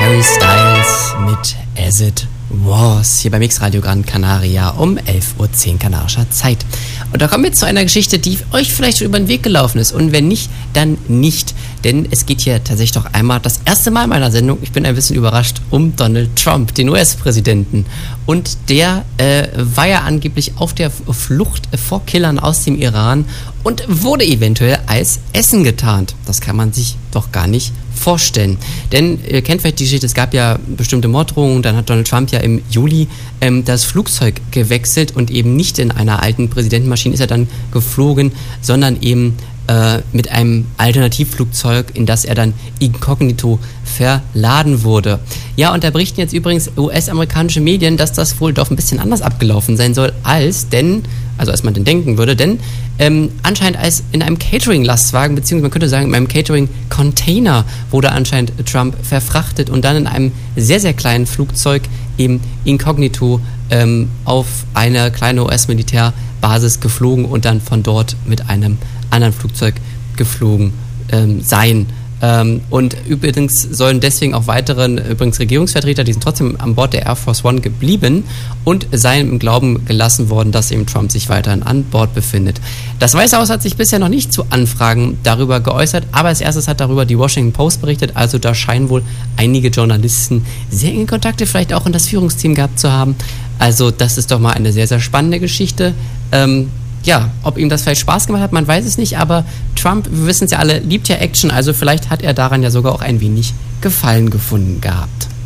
Harry Styles mit As It Was hier bei Mixradio Gran Canaria um 11:10 Uhr kanarischer Zeit. Und da kommen wir zu einer Geschichte, die euch vielleicht schon über den Weg gelaufen ist. Und wenn nicht, dann nicht. Denn es geht hier tatsächlich doch einmal das erste Mal in meiner Sendung, ich bin ein bisschen überrascht, um Donald Trump, den US-Präsidenten. Und der war ja angeblich auf der Flucht vor Killern aus dem Iran und wurde eventuell als Essen getarnt. Das kann man sich doch gar nicht vorstellen. Denn ihr kennt vielleicht die Geschichte, es gab ja bestimmte Morddrohungen, dann hat Donald Trump ja im Juli das Flugzeug gewechselt und eben nicht in einer alten Präsidentenmaschine ist er dann geflogen, sondern eben mit einem Alternativflugzeug, in das er dann inkognito verladen wurde. Ja, und da berichten jetzt übrigens US-amerikanische Medien, dass das wohl doch ein bisschen anders abgelaufen sein soll, als man denn denken würde, denn anscheinend als in einem Catering-Lastwagen, beziehungsweise man könnte sagen, in einem Catering-Container wurde anscheinend Trump verfrachtet und dann in einem sehr, sehr kleinen Flugzeug eben inkognito auf eine kleine US-Militärbasis geflogen und dann von dort mit einem anderen Flugzeug geflogen sein. Und übrigens sollen deswegen auch Regierungsvertreter, die sind trotzdem an Bord der Air Force One geblieben und seien im Glauben gelassen worden, dass eben Trump sich weiterhin an Bord befindet. Das Weiße Haus hat sich bisher noch nicht zu Anfragen darüber geäußert, aber als erstes hat darüber die Washington Post berichtet, also da scheinen wohl einige Journalisten sehr enge Kontakte vielleicht auch in das Führungsteam gehabt zu haben. Also das ist doch mal eine sehr, sehr spannende Geschichte. Ja, ob ihm das vielleicht Spaß gemacht hat, man weiß es nicht, aber Trump, wir wissen es ja alle, liebt ja Action, also vielleicht hat er daran ja sogar auch ein wenig Gefallen gefunden gehabt.